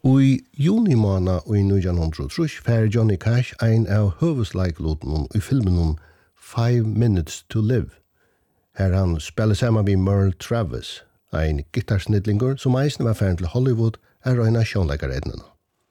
I juni måned i 1930 fær Johnny Cash ein av høvesleiklåten i filmen 5 Minutes to Live. Her han spiller sammen med Merle Travis, ein gitarsnidlinger som eisen var ferdig til Hollywood røyna sjånleikarednene.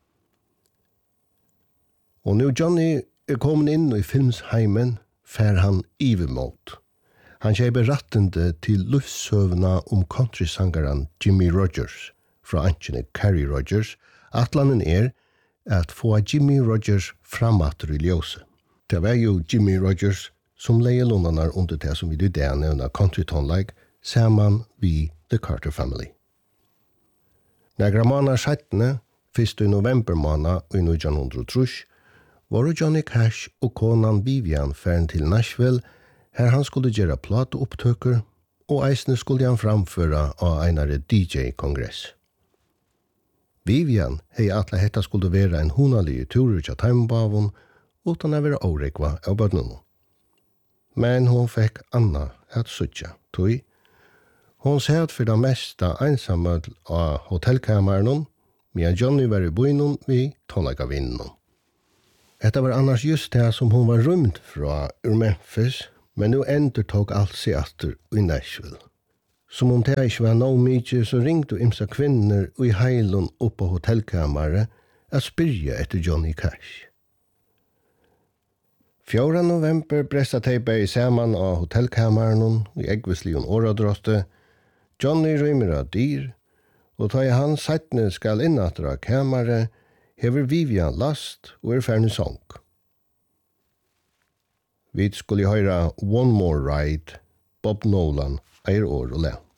Og nu Johnny kommet inn i filmsheimen, fær han ivemot. Han kjøper rattende til livssøvna countrysangeren Jimmy Rogers, fra ankjene Carrie Rogers. Atlanen at få Jimmy Rogers framatter i ljøse. Det var jo Jimmy Rogers som leie lånarna under det som vi i dag nevner country tonlag, sammen vi The Carter Family. Några månader settene, 1. november måned i 1930, var Johnny Cash og konan Vivian færen til Nashville, her han skulle gjøre plateopptøker, og eisene skulle han framføre av einare DJ-kongress. Vivian hei atle hetta skulle være en hunalig tur til teimbavun, utan å være årekva av bødnene. Men hon fikk Anna at suttja, tog. Hon satt for det meste ensamme av hotellkameren, medan Johnny var i bøynen vid tonleikavinnen. Dette var annars just det som hon var rymt fra ur Memphis, men nu ender tog alt seg atter i Nashville. Som om det ikke var noe mye, så ringte imsa kvinner i heilen opp på hotellkameret at spyrja etter Johnny Cash. 4. november bresta teipa i saman av hotellkameren i Eggveslion åradrotte. Johnny rymmer av dyr, og ta i hans settene skal innatra kameret, hever Vivian last og ferdig sång. Vi skulle høyra One More Ride, Bob Nolan, år og le.